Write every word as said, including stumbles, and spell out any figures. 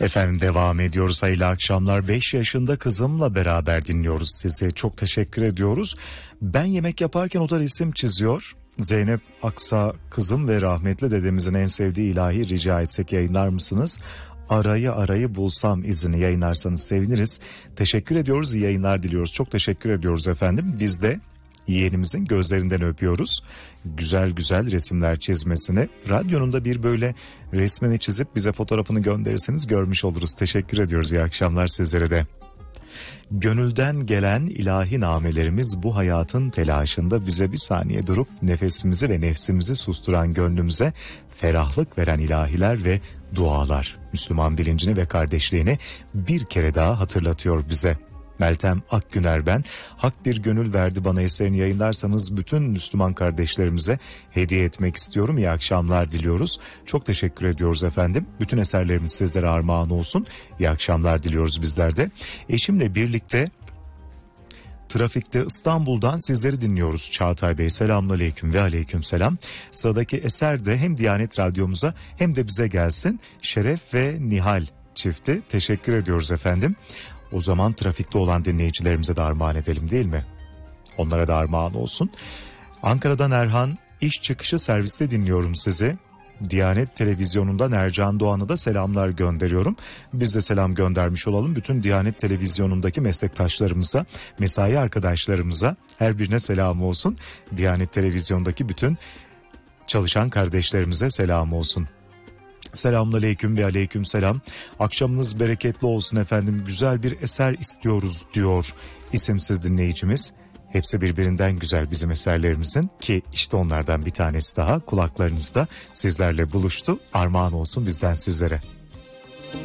Efendim devam ediyoruz. Hayırlı akşamlar. beş yaşında kızımla beraber dinliyoruz sizi. Çok teşekkür ediyoruz. Ben yemek yaparken o da resim çiziyor. Zeynep Aksa kızım ve rahmetli dedemizin en sevdiği ilahi rica etsek yayınlar mısınız? Arayı arayı bulsam izini yayınlarsanız seviniriz. Teşekkür ediyoruz. İyi yayınlar diliyoruz. Çok teşekkür ediyoruz efendim. Biz de yeğenimizin gözlerinden öpüyoruz. Güzel güzel resimler çizmesini. Radyonun da bir böyle resmini çizip bize fotoğrafını gönderirseniz görmüş oluruz. Teşekkür ediyoruz. İyi akşamlar sizlere de. Gönülden gelen ilahi namelerimiz bu hayatın telaşında bize bir saniye durup nefesimizi ve nefsimizi susturan gönlümüze ferahlık veren ilahiler ve dualar. Müslüman bilincini ve kardeşliğini bir kere daha hatırlatıyor bize. Meltem Akgüner ben. Hak bir gönül verdi bana eserini yayınlarsanız bütün Müslüman kardeşlerimize hediye etmek istiyorum. İyi akşamlar diliyoruz. Çok teşekkür ediyoruz efendim. Bütün eserlerimiz sizlere armağan olsun. İyi akşamlar diliyoruz bizler de. Eşimle birlikte trafikte İstanbul'dan sizleri dinliyoruz. Çağatay Bey selamünaleyküm ve aleykümselam. Sıradaki eser de hem Diyanet Radyomuza hem de bize gelsin. Şeref ve Nihal çifti. Teşekkür ediyoruz efendim. O zaman trafikte olan dinleyicilerimize de armağan edelim değil mi? Onlara da armağan olsun. Ankara'dan Erhan, iş çıkışı serviste dinliyorum sizi. Diyanet Televizyonu'ndan Ercan Doğan'a da selamlar gönderiyorum. Biz de selam göndermiş olalım. Bütün Diyanet Televizyonu'ndaki meslektaşlarımıza, mesai arkadaşlarımıza her birine selam olsun. Diyanet Televizyonu'ndaki bütün çalışan kardeşlerimize selam olsun. Selamünaleyküm ve aleykümselam. Akşamınız bereketli olsun efendim. Güzel bir eser istiyoruz diyor isimsiz dinleyicimiz. Hepsi birbirinden güzel bizim eserlerimizin ki işte onlardan bir tanesi daha kulaklarınızda sizlerle buluştu. Armağan olsun bizden sizlere.